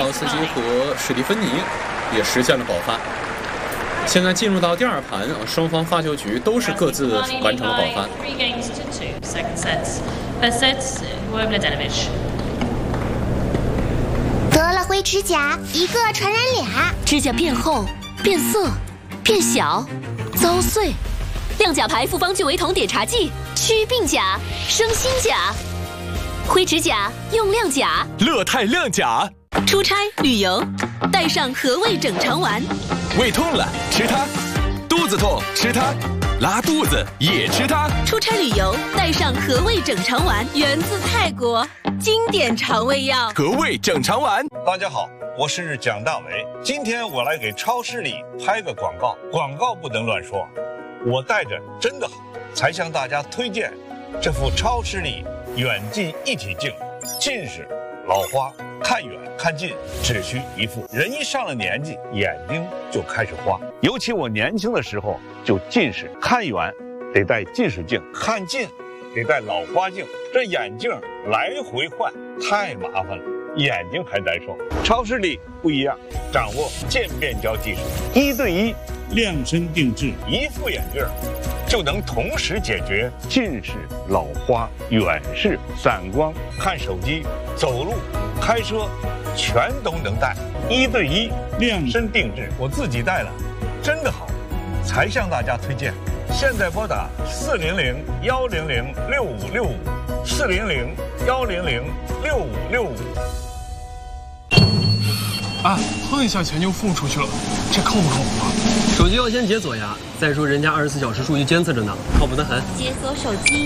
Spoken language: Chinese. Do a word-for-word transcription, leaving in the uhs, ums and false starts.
劳斯基和史蒂芬妮也实现了保发。现在进入到第二盘，双方发球局都是各自完成了保发。 得了灰指甲，一个传染俩， 指甲变厚、变色、变小、遭碎。亮甲牌复方聚维酮碘茶剂，祛病甲，生新甲。灰指甲用亮甲， 乐泰亮甲。 出差旅游，带上和味整肠丸。 胃痛了吃它，肚子痛吃它，拉肚子也吃它。 出差旅游带上和味整肠丸，源自泰国，经典肠胃药。 和味整肠丸。 大家好，我是蒋大为，今天我来给超视力拍个广告，广告不能乱说。我戴着真的好，才向大家推荐这副超视力远近一体镜，近视、老花、看远看近只需一副。人一上了年纪，眼睛就开始花，尤其我年轻的时候就近视，看远得戴近视镜，看近得戴老花镜，这眼镜来回换太麻烦了，眼睛还难受。超视力不一样，掌握渐变焦技术，一对一量身定制，一副眼镜就能同时解决近视、老花、远视、散光、看手机、走路、开车，全都能戴，一对一量身定制。我自己戴了，真的好，才向大家推荐。现在拨打四零零幺零零六五六五，四零零幺零零六五六五。 啊，碰一下钱就付出去了，这靠不靠谱啊？ 手机要先解锁呀。再说人家二十四小时数据监测着呢，靠谱得很。 解锁手机。